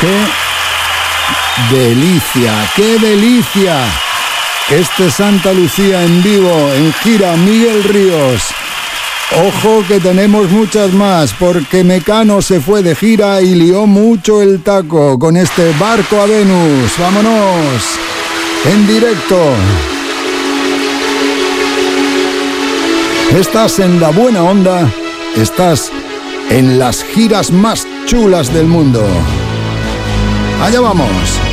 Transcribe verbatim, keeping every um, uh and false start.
¡Qué delicia! ¡Qué delicia! Este Santa Lucía en vivo, en gira, Miguel Ríos. Ojo que tenemos muchas más, porque Mecano se fue de gira y lió mucho el taco con este Barco a Venus. ¡Vámonos! En directo. Estás en la buena onda, estás en las giras más chulas del mundo. Allá vamos.